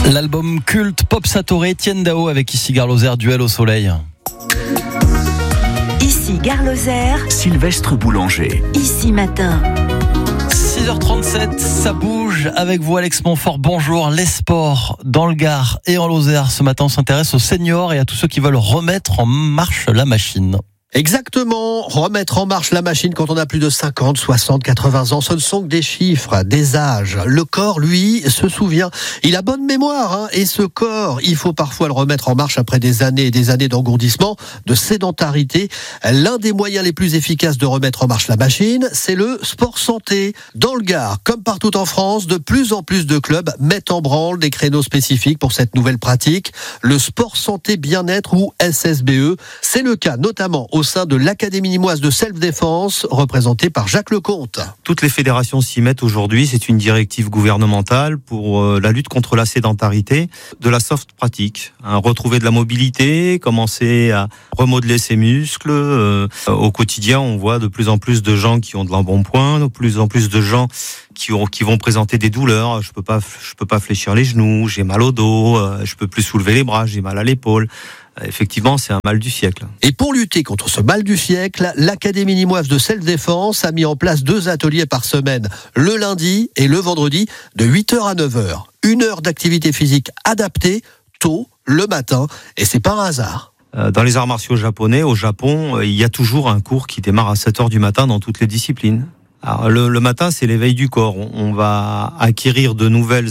L'album culte Pop Satoré, Etienne Dao avec Ici Gare Lozère, Duel au soleil. Ici Gare Lozère, Sylvestre Boulanger. Ici Matin. 6h37, ça bouge avec vous Alex Montfort. Bonjour. Les sports dans le Gard et en Lozère. Ce matin, on s'intéresse aux seniors et à tous ceux qui veulent remettre en marche la machine. Exactement, remettre en marche la machine quand on a plus de 50, 60, 80 ans, ce ne sont que des chiffres, des âges. Le corps, lui, se souvient. Il a bonne mémoire, et ce corps, il faut parfois le remettre en marche après des années et des années d'engourdissement, de sédentarité. L'un des moyens les plus efficaces de remettre en marche la machine, c'est le sport santé. Dans le Gard, comme partout en France, de plus en plus de clubs mettent en branle des créneaux spécifiques pour cette nouvelle pratique. Le sport santé bien-être ou SSBE, c'est le cas notamment au sein de l'Académie nîmoise de self-défense, représentée par Jacques Lecomte. Toutes les fédérations s'y mettent aujourd'hui. C'est une directive gouvernementale pour la lutte contre la sédentarité, de la soft pratique. Retrouver de la mobilité, commencer à remodeler ses muscles. Au quotidien, on voit de plus en plus de gens qui ont de l'embonpoint, de plus en plus de gens qui vont présenter des douleurs. Je peux pas fléchir les genoux, j'ai mal au dos, je peux plus soulever les bras, j'ai mal à l'épaule. Effectivement, c'est un mal du siècle. Et pour lutter contre ce mal du siècle, l'Académie nîmoise de self-défense a mis en place 2 ateliers par semaine, le lundi et le vendredi, de 8h à 9h. 1 heure d'activité physique adaptée, tôt, le matin, et c'est pas un hasard. Dans les arts martiaux japonais, au Japon, il y a toujours un cours qui démarre à 7h du matin dans toutes les disciplines. Alors, le matin, c'est l'éveil du corps. On va acquérir de nouvelles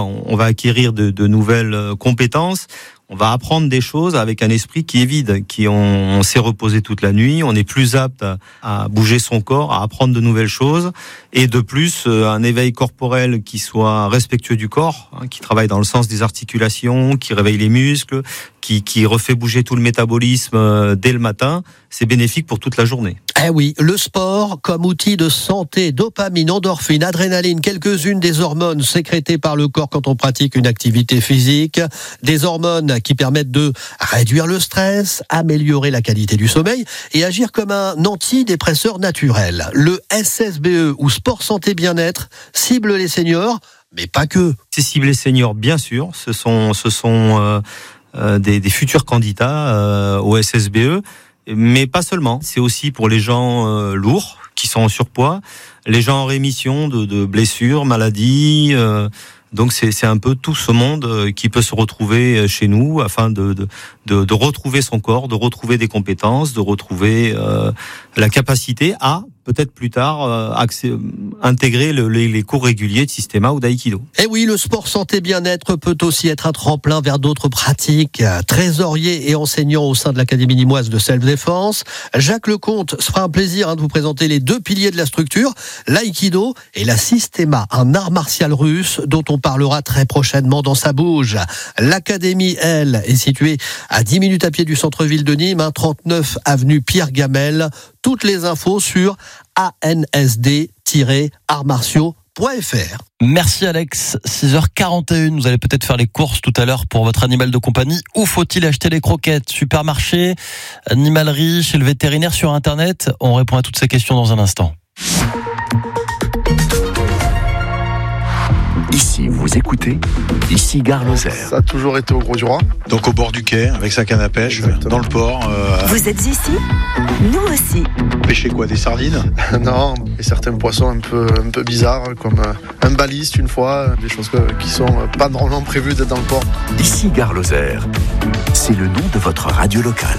compétences. On va apprendre des choses avec un esprit qui est vide, on s'est reposé toute la nuit, on est plus apte à bouger son corps, à apprendre de nouvelles choses, et de plus un éveil corporel qui soit respectueux du corps, qui travaille dans le sens des articulations, qui réveille les muscles, qui refait bouger tout le métabolisme dès le matin. C'est bénéfique pour toute la journée. Eh oui, le sport comme outil de santé, dopamine, endorphine, adrénaline, quelques-unes des hormones sécrétées par le corps quand on pratique une activité physique, des hormones qui permettent de réduire le stress, améliorer la qualité du sommeil et agir comme un antidépresseur naturel. Le SSBE ou sport santé bien-être cible les seniors, mais pas que. C'est ciblé les seniors, bien sûr. Ce sont des futurs candidats au SSBE. Mais pas seulement, c'est aussi pour les gens lourds, qui sont en surpoids, les gens en rémission de blessures, maladies. Donc c'est un peu tout ce monde qui peut se retrouver chez nous afin de retrouver son corps, de retrouver des compétences, de retrouver la capacité à peut-être plus tard intégrer les cours réguliers de Systema ou d'Aïkido. Et oui, le sport santé bien-être peut aussi être un tremplin vers d'autres pratiques. Trésorier et enseignant au sein de l'Académie nîmoise de self-défense, Jacques Lecomte se fera un plaisir de vous présenter les 2 piliers de la structure, l'Aïkido et la Systema, un art martial russe dont on parlera très prochainement dans Ça bouge. L'Académie, elle, est située à 10 minutes à pied du centre-ville de Nîmes, 39 avenue Pierre Gamel. Toutes les infos sur ansd-artsmartiaux.fr. Merci Alex. 6h41, vous allez peut-être faire les courses tout à l'heure pour votre animal de compagnie. Où faut-il acheter les croquettes? Supermarché, animalerie, chez le vétérinaire, sur Internet? On répond à toutes ces questions dans un instant. Ici, vous écoutez Ici Gare Lozère. Ça a toujours été au Gros du Roi. Donc au bord du quai, avec sa canne à pêche, exactement. Dans le port. Vous êtes ici? Nous aussi. Pêcher quoi, des sardines? Non, et certains poissons un peu bizarres, comme un baliste une fois, des choses qui sont pas normalement prévues d'être dans le port. Ici Gare Lozère, c'est le nom de votre radio locale.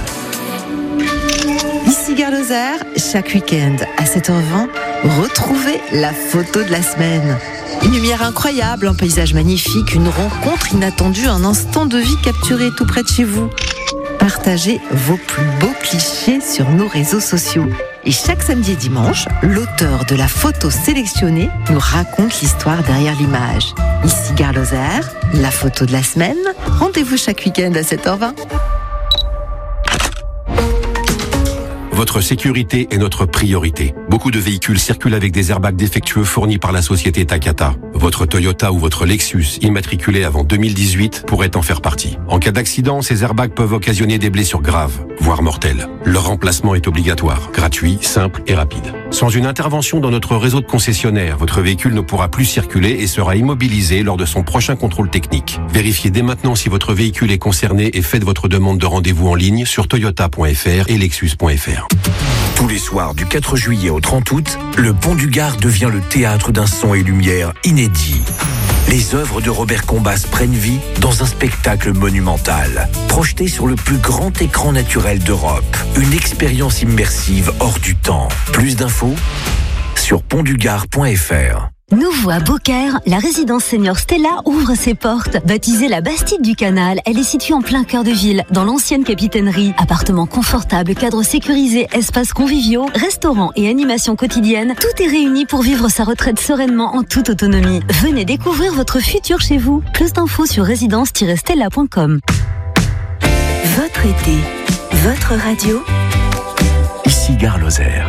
Ici Gare Lozère, chaque week-end à 7h20, retrouvez la photo de la semaine. Une lumière incroyable, un paysage magnifique, une rencontre inattendue, un instant de vie capturé tout près de chez vous. Partagez vos plus beaux clichés sur nos réseaux sociaux. Et chaque samedi et dimanche, l'auteur de la photo sélectionnée nous raconte l'histoire derrière l'image. Ici Gare Lozère, la photo de la semaine. Rendez-vous chaque week-end à 7h20. Votre sécurité est notre priorité. Beaucoup de véhicules circulent avec des airbags défectueux fournis par la société Takata. Votre Toyota ou votre Lexus, immatriculé avant 2018, pourrait en faire partie. En cas d'accident, ces airbags peuvent occasionner des blessures graves, voire mortelles. Leur remplacement est obligatoire, gratuit, simple et rapide. Sans une intervention dans notre réseau de concessionnaires, votre véhicule ne pourra plus circuler et sera immobilisé lors de son prochain contrôle technique. Vérifiez dès maintenant si votre véhicule est concerné et faites votre demande de rendez-vous en ligne sur toyota.fr et lexus.fr. Tous les soirs du 4 juillet au 30 août, le Pont du Gard devient le théâtre d'un son et lumière inédit. Les œuvres de Robert Combas prennent vie dans un spectacle monumental, projeté sur le plus grand écran naturel d'Europe. Une expérience immersive hors du temps. Plus d'infos sur pontdugard.fr. Nouveau à Beaucaire, la résidence senior Stella ouvre ses portes. Baptisée la Bastide du Canal, elle est située en plein cœur de ville, dans l'ancienne capitainerie. Appartements confortables, cadres sécurisés, espaces conviviaux, restaurants et animations quotidiennes, tout est réuni pour vivre sa retraite sereinement en toute autonomie. Venez découvrir votre futur chez vous. Plus d'infos sur résidence-stella.com. Votre été, votre radio. Ici Gare Lozère.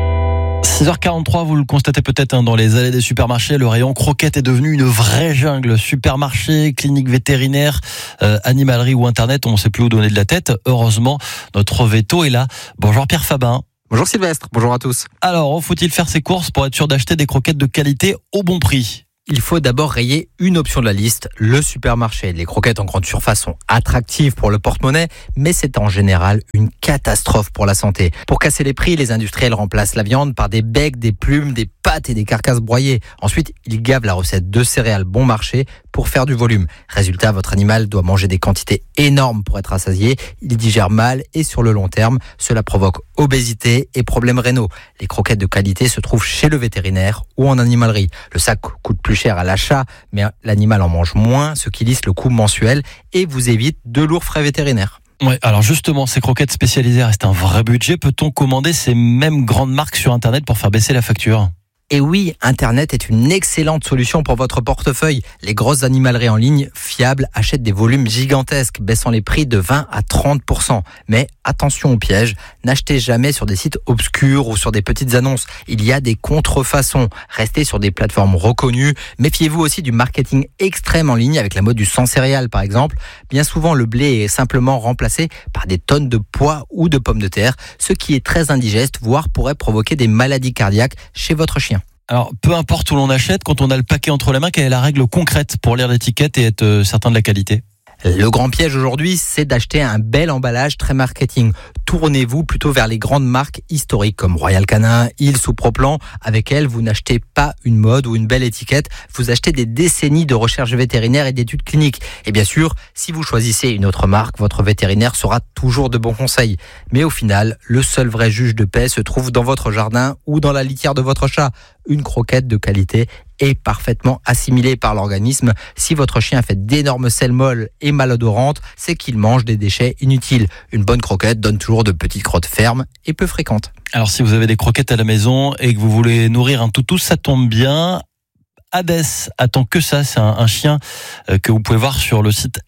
6h43, vous le constatez peut-être dans les allées des supermarchés, le rayon croquettes est devenu une vraie jungle. Supermarchés, cliniques vétérinaires, animalerie ou internet, on ne sait plus où donner de la tête. Heureusement, notre veto est là. Bonjour Pierre Fabin. Bonjour Sylvestre, bonjour à tous. Alors, faut-il faire ses courses pour être sûr d'acheter des croquettes de qualité au bon prix ? Il faut d'abord rayer une option de la liste, le supermarché. Les croquettes en grande surface sont attractives pour le porte-monnaie, mais c'est en général une catastrophe pour la santé. Pour casser les prix, les industriels remplacent la viande par des becs, des plumes, des pâtes et des carcasses broyées. Ensuite, ils gavent la recette de céréales bon marché pour faire du volume. Résultat, votre animal doit manger des quantités énormes pour être rassasié. Il digère mal et sur le long terme, cela provoque obésité et problèmes rénaux. Les croquettes de qualité se trouvent chez le vétérinaire ou en animalerie. Le sac coûte plus cher à l'achat, mais l'animal en mange moins, ce qui lisse le coût mensuel et vous évite de lourds frais vétérinaires. Ouais, alors justement, ces croquettes spécialisées restent un vrai budget. Peut-on commander ces mêmes grandes marques sur Internet pour faire baisser la facture ? Et oui, Internet est une excellente solution pour votre portefeuille. Les grosses animaleries en ligne fiables achètent des volumes gigantesques, baissant les prix de 20 à 30%. Mais attention au piège, n'achetez jamais sur des sites obscurs ou sur des petites annonces. Il y a des contrefaçons. Restez sur des plateformes reconnues. Méfiez-vous aussi du marketing extrême en ligne avec la mode du sans céréales par exemple. Bien souvent, le blé est simplement remplacé par des tonnes de pois ou de pommes de terre, ce qui est très indigeste, voire pourrait provoquer des maladies cardiaques chez votre chien. Alors, peu importe où l'on achète, quand on a le paquet entre les mains, quelle est la règle concrète pour lire l'étiquette et être certain de la qualité ? Le grand piège aujourd'hui, c'est d'acheter un bel emballage très marketing. Tournez-vous plutôt vers les grandes marques historiques comme Royal Canin, Hills ou Proplan. Avec elles, vous n'achetez pas une mode ou une belle étiquette, vous achetez des décennies de recherche vétérinaire et d'études cliniques. Et bien sûr, si vous choisissez une autre marque, votre vétérinaire saura toujours de bons conseils. Mais au final, le seul vrai juge de paix se trouve dans votre jardin ou dans la litière de votre chat. Une croquette de qualité est parfaitement assimilée par l'organisme. Si votre chien fait d'énormes selles molles et malodorantes, c'est qu'il mange des déchets inutiles. Une bonne croquette donne toujours de petites crottes fermes et peu fréquentes. Alors si vous avez des croquettes à la maison et que vous voulez nourrir un toutou, ça tombe bien. Hadès attend que ça, c'est un chien que vous pouvez voir sur le site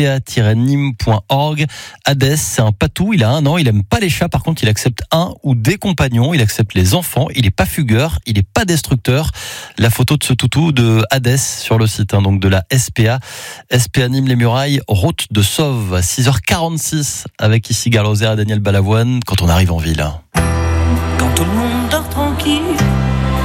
spa-nîmes.org. Hadès, c'est un patou, il a 1 an, il aime pas les chats, par contre il accepte un ou des compagnons, il accepte les enfants, il est pas fugueur, il est pas destructeur. La photo de ce toutou de Hadès sur le site, donc de la SPA Nîmes les Murailles, route de Sauve, 6h46 avec ici Gare Lozère et Daniel Balavoine quand on arrive en ville. Quand tout le monde dort tranquille,